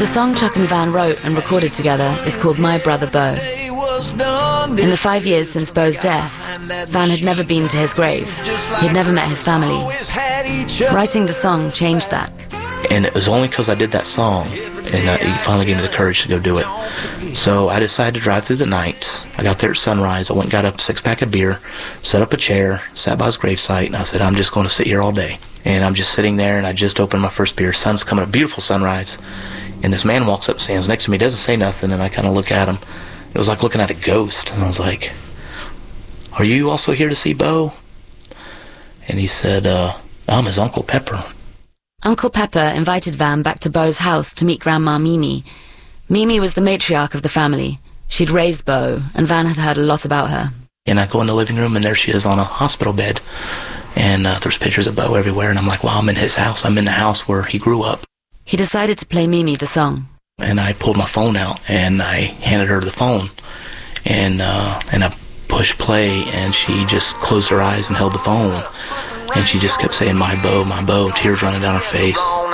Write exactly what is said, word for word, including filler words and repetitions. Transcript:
The song Chuck and Van wrote and recorded together is called My Brother Beau. In the five years since Beau's death, Van had never been to his grave. He'd never met his family. Writing the song changed that. And it was only because I did that song, and uh, he finally gave me the courage to go do it. So I decided to drive through the night. I got there at sunrise. I went and got a six-pack of beer, set up a chair, sat by his gravesite, and I said, I'm just going to sit here all day. And I'm just sitting there, and I just opened my first beer. Sun's coming, a beautiful sunrise. And this man walks up, stands next to me, doesn't say nothing, and I kind of look at him. It was like looking at a ghost, and I was like, are you also here to see Beau? And he said, uh, I'm his Uncle Pepper. Uncle Pepper invited Van back to Beau's house to meet Grandma Mimi. Mimi was the matriarch of the family. She'd raised Beau, and Van had heard a lot about her. And I go in the living room, and there she is on a hospital bed. And uh, there's pictures of Beau everywhere, and I'm like, wow, I'm in his house. I'm in the house where he grew up. He decided to play Mimi the song. And I pulled my phone out, and I handed her the phone. And, uh, and I pushed play, and she just closed her eyes and held the phone. And she just kept saying, my Beau, my Beau, tears running down her face.